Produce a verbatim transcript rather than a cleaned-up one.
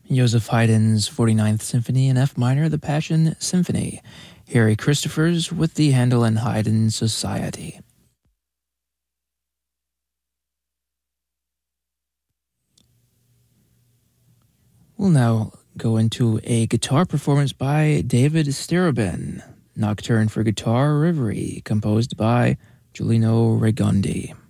Joseph Haydn's forty-ninth Symphony in F minor, the Passion Symphony. Harry Christophers with the Handel and Haydn Society. We'll now go into a guitar performance by David Starobin, Nocturne for Guitar Reverie, composed by Giulino Regondi.